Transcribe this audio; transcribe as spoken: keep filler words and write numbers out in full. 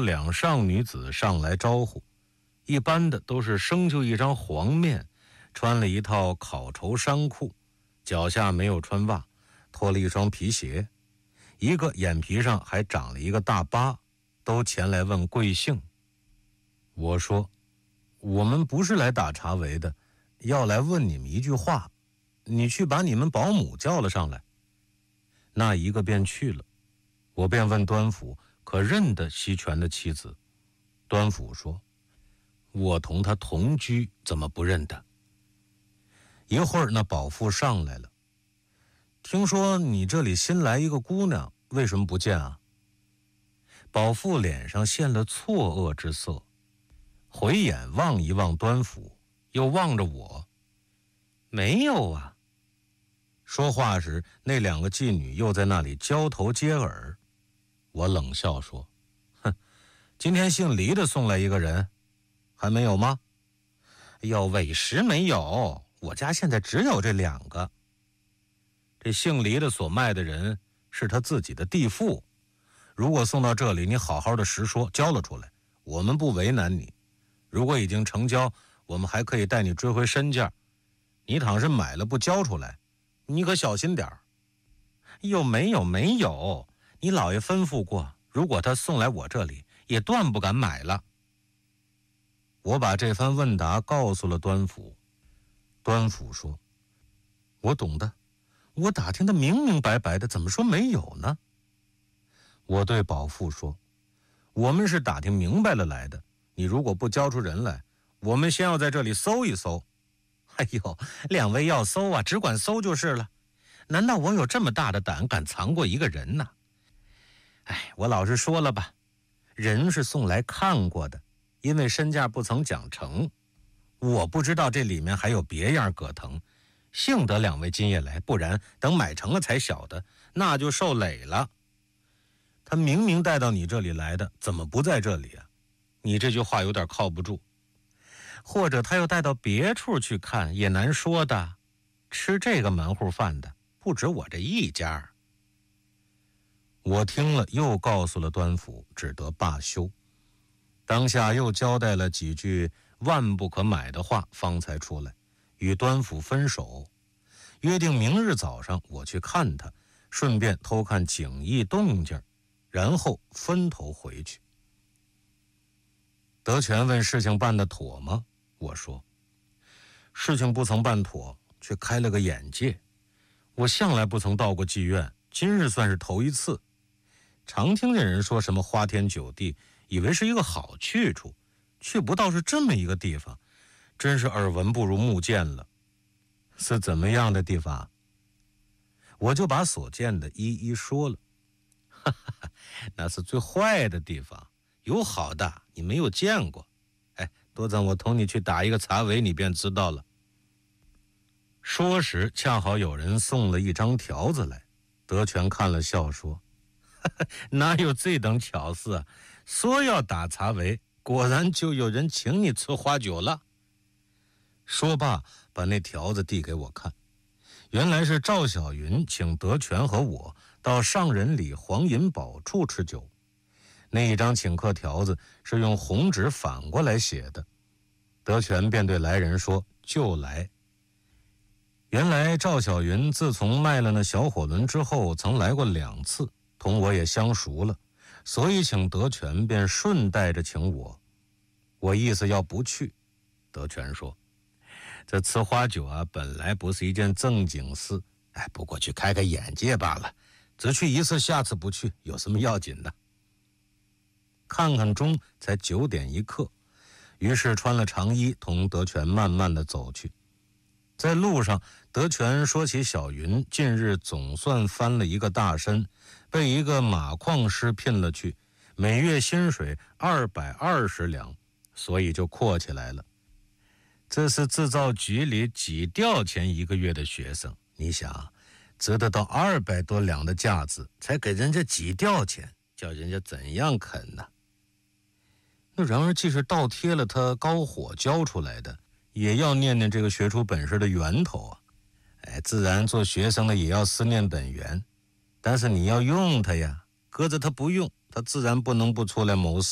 两上女子上来招呼，一般的都是生就一张黄面，穿了一套烤绸衫裤，脚下没有穿袜，脱了一双皮鞋，一个眼皮上还长了一个大疤，都前来问贵姓。我说，我们不是来打茶围的，要来问你们一句话，你去把你们保姆叫了上来。那一个便去了，我便问端府可认得西泉的妻子。端府说，我同他同居，怎么不认得？一会儿那保妇上来了，听说你这里新来一个姑娘，为什么不见啊？保妇脸上现了错愕之色，回眼望一望端府，又望着我，没有啊。说话时，那两个妓女又在那里交头接耳。我冷笑说，哼，今天姓黎的送来一个人，还没有吗？哟，委实没有，我家现在只有这两个。这姓黎的所卖的人是他自己的地妇，如果送到这里，你好好的实说，交了出来，我们不为难你。如果已经成交，我们还可以带你追回身价。你倘是买了不交出来，你可小心点儿。又没有没有，你老爷吩咐过，如果他送来我这里，也断不敢买了。我把这番问答告诉了端府。端府说，我懂得，我打听得明明白白的，怎么说没有呢？我对保妇说，我们是打听明白了来的，你如果不交出人来，我们先要在这里搜一搜。哎呦，两位要搜啊，只管搜就是了。难道我有这么大的胆，敢藏过一个人呢？哎，我老实说了吧，人是送来看过的，因为身价不曾讲成，我不知道这里面还有别样葛藤，幸得两位今夜来，不然等买成了才晓得，那就受累了。他明明带到你这里来的，怎么不在这里啊？你这句话有点靠不住。或者他又带到别处去看，也难说的。吃这个门户饭的不止我这一家。我听了又告诉了端府，只得罢休。当下又交代了几句万不可买的话，方才出来与端府分手，约定明日早上我去看他，顺便偷看景逸动静，然后分头回去。德全问事情办得妥吗？我说，事情不曾办妥，却开了个眼界。我向来不曾到过妓院，今日算是头一次。常听见人说什么花天酒地，以为是一个好去处，却不到是这么一个地方，真是耳闻不如目见了。是怎么样的地方？我就把所见的一一说了。哈哈哈，那是最坏的地方，有好的你没有见过。哎，多等我同你去打一个茶围，你便知道了。说时恰好有人送了一张条子来，德全看了笑说，哪有这等巧事啊，说要打茶围，果然就有人请你吃花酒了。说罢把那条子递给我看，原来是赵小云请德全和我到上人里黄银宝处吃酒。那一张请客条子是用红纸反过来写的。德全便对来人说，就来。原来赵小云自从卖了那小火轮之后，曾来过两次，同我也相熟了，所以请德全便顺带着请我。我意思要不去，德全说，这吃花酒啊，本来不是一件正经事，哎，不过去开开眼界罢了，只去一次，下次不去，有什么要紧的？看看钟，才九点一刻，于是穿了长衣，同德全慢慢地走去。在路上，德全说起小云近日总算翻了一个大身，被一个马矿师聘了去，每月薪水二百二十两，所以就阔起来了。这是制造局里几吊钱一个月的学生，你想，值得到二百多两的价子，才给人家几吊钱，叫人家怎样肯呢？那然而，即使倒贴了他高火教出来的，也要念念这个学出本事的源头啊！哎，自然做学生的也要思念本源，但是你要用他呀，搁着他不用，他自然不能不出来谋事。